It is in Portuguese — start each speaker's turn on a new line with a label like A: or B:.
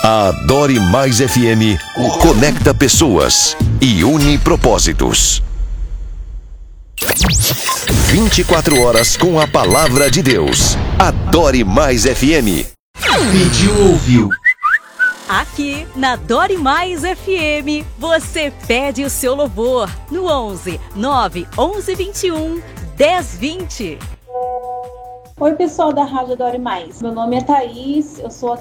A: A Adore Mais FM conecta pessoas e une propósitos. 24 horas com a palavra de Deus. Adore Mais FM.
B: Pediu, ouviu.
C: Aqui na Adore Mais FM, você pede o seu louvor no 11 9 11 21 10 20.
D: Oi, pessoal da Rádio Adore Mais. Meu nome é Thaís, eu sou aqui